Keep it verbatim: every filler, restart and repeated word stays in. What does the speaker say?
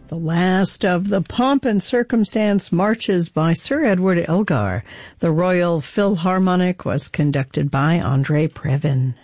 The last of the Pomp and Circumstance marches by Sir Edward Elgar. The Royal Philharmonic was conducted by Andre Previn.